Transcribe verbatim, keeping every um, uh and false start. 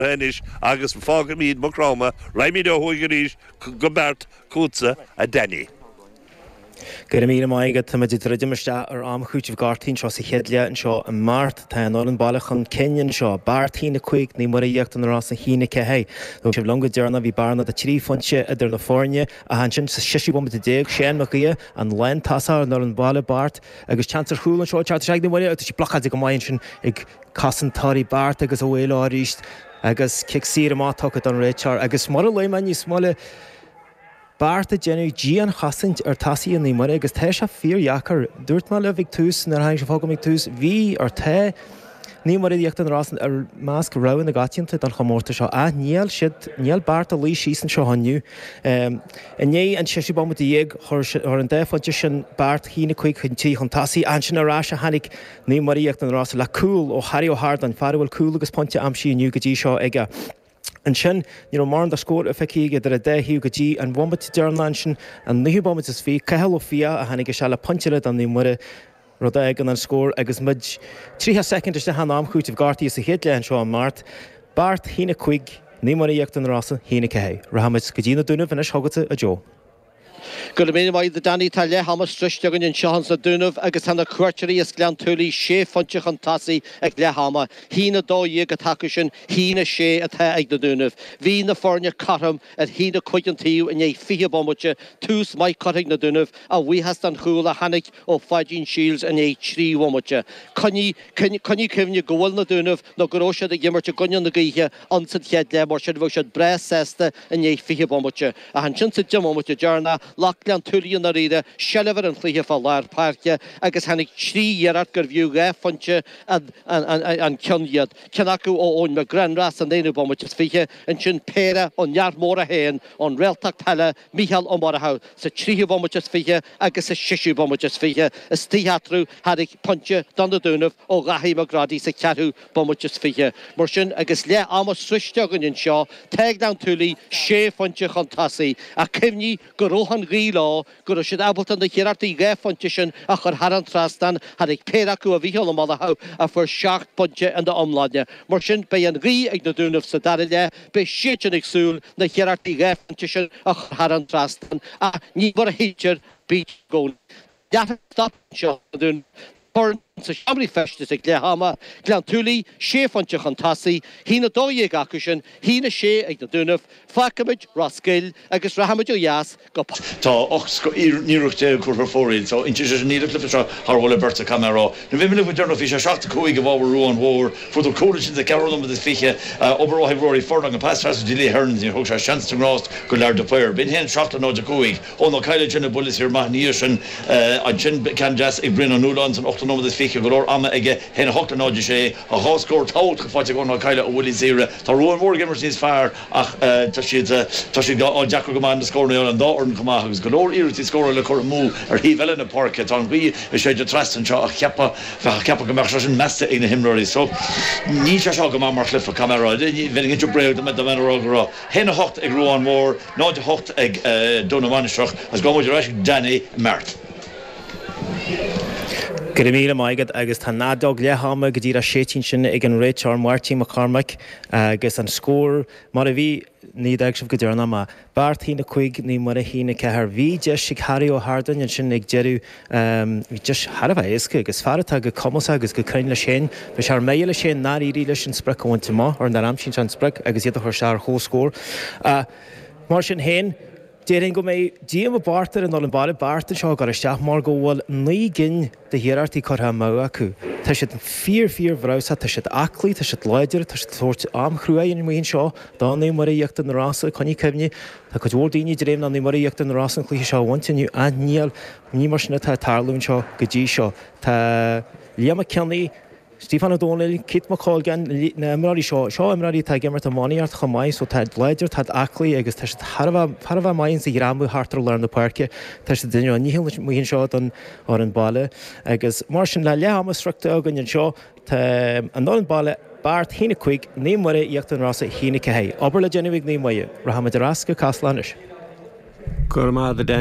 Enish agus fága míad macráma raimid ó thuigeríis go bert cútsa a Danny. Gyda mi yma i gyda mynd i drydym ysda ar am chwyd i'w gartyn sio sy'n hydlia yn sio yn mart tan o'r yn balach yn Kenyan sio bart hyn y cwig ni mor i iacht yn ras yn hyn y cehau. Dwi'n sef longa dyrna fi barna da tri ffonsio ydyr na ffornia a hansyn sy'n sysi bod yn deg sien mag ia an len tasa ar yn bala bart agos chans ar chwl yn sio chart siag ni mor i agos blachad i'w gamain sy'n ag casan tari bart agos o weil o'r eist agos cic sir yma tocad o'n rechar agos mor o leiman i smola Bart a genu Gian Hassint ar tasi yn nimar agus te sha fyr iachar dúirt ma le victus nar hain sha fogam victus vi ar te nimar iach den rasen ar mask row na gatian te dan chamorta sha a niel shit niel Bart a li shisen sha hannu um en nei an shishi bom de jeg hor hor en de fodjishin Bart hine quick hinti hon tasi anchen rasha hanik nimar iach den rasen la cool o Harry o hard an farwell cool agus ponte amshi nu gaji sha ega And sin, you know, mar an da scór a feici gyda'r de hiw gydí an wombat dyrnan sin an nihu bomat is fi cehel o fia a hannig eisiau la punchile dan ni mwere roda ag an an scór agus myd tri ha second ysda han am chwyd if garti is a hydle an sio am mart Bart hina quig ni mwere iach dan rasa hina cehau Rahamid gydína dúna fynish hogata a jo Gwyd mynd i dy Danny talle hamas strysdiog yn siahans na dwynaf agos hanna cwarteri ys glan tŵli sé ffontiach an tasi ag le hama hína dó iag a tacushin hína sé a the ag na dwynaf hí na ffornia carham at hína cwyd an tíw yn ei fihia bomwtio tús mai carhig na dwynaf a wi has dan chŵl a hannig o Fajin Shields yn ei tri womwtio Conni cyfni gwyl na dwynaf no gyrosiad ag ymwrt y gonion na geichia ansyd hiedle mor sydd fwysad bres sesta yn ei fihia bomwtio a han sy'n sydd womwtio jarna Lachlan Tulian ar ide, Shelliver yn llwyddo ffal ar parcia, agos hannig tri iarad gyrfiw ge, ffontio an cyniad. Cynacw o o'n mae gran ras yn ddeunw bod ys ffeithio yn sy'n pera o'n iar môr a hen, o'n reltag pala, Michal o môr a haw. So tri hi bod ys ffeithio, agos y sisiw bod ys ffeithio, ys tihatrw, hannig pontio dan y dwnaf o gahi mae gradi sy'n carhw bod ys ffeithio. Mor sy'n agos le am o swystiog yn yn sio, teg dawn tŵli, sé ffontio chontasi, a cefni gyrohan gil Gwrw sydd abot yn ddechr ar di ge ffontision a chor haran trastan had eich peracw a fihiol o mala haw a ffyr siach bodje yn dy omladnia. Mor sy'n bei yn ghi ag na dwnaf sydd ar ile bei sydd yn eich sŵl na chir ar di ge ffontision a chor haran trastan a ni fod a heitio'r byd gwn. Diat stop sio dwn Porn sa siamri festis ag le hama, glan tŵli, sé ffontiach an tasi, hína dó iag acushin, hína sé ag na dúnaf, facamid, rascail, agus rahamid o ias, go pa. Tá, och, nírúch de cwrdd fórin, so inti sé nírúch lyfr tra har wole berta camera. Na vi myndið við dörna fi sé sjátt kóig af áwer rúan hór, fór þú kólig sin de garolum við fiche, ober ó hef róri forlang a pass fast dili herns, ni hók sé sjans til rást, go lær de pyr. Bin hen sjátt an de kóig, og no kaile jinna bullis hier mach níusin, a jin kan jas ag brin an núlans an ochtan over this fiche golor amma ige hen hocht an odje sé, a hoscore tout gefatte gon kaile o willi zere. Tá roan mór gimmers is far, ach tá si tá si á Jackal goman de score an da orn koma agus golor irti score le kor mu er hi vel in a park at on we sé de trust an a chappa va chappa gomer sin meste in himrori so ní se sá gomar mar cliff camera wenn into breud met de manro hen hocht ag roan mór ná de hocht ag Donovan-isteach as go mo Danny Mart. Gyda mi maigad agus tá nádog le hama go dtír a sétín sin ag an réit ar Martin McCormack agus an scór mar a bhí ní ag sibh go dtíarna má Bart hína chuig ní mar a hína cethar bhí deis sig Harry ó Hardan an sin ag deirú bhí deis Harabh éasca agus farata go comasa agus go crain le sin bhí se ar méile le sin ná irí le sin sprec óhainte má ar na ramsin an sprec agus iad a chuir se ar chó scór mar sin hen Déirin go mé díam a bartar an an ball bartar seo gar isteach mar go bhfuil ní gin de hiarartí chutha mó acu. Tá siad fíor fíor bhrása, tá siad aclaí, tá siad leidir, tá siad tuairt am chruaí in mhaon seo, dá ní mar íocht an rása chuní cemne, tá go dúir daoine de réim na ní mar íocht an rása an chlutha seo bhainteniu a níl ní mar sinna tá tarlún seo go dtí seo. Tá liam a ceannaí Stephen O'Donnell, Kit McCall gan na Emrari seo, seo Emrari tá gimmert a maniart chamai, so tá leidir, tá aclaí agus tá siad harfa main sa gramú hartar le na parke, tá siad duine an níhil muhín seo an ar an balle, agus mar sin le lehamas structa agan an seo, tá an an balle Bart hína chuig, ní mar íocht an rasa hína cehé. Aber le genimig ní maie, Rahamid Rasca Caslanis. Gurma the